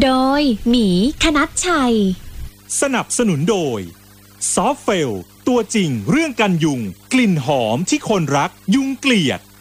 โดยหมีคณัชชัยสนับสนุนโดยซอฟเฟลตัวจริงเรื่องกันยุงกลิ่นหอมที่คนรักยุงเกลียด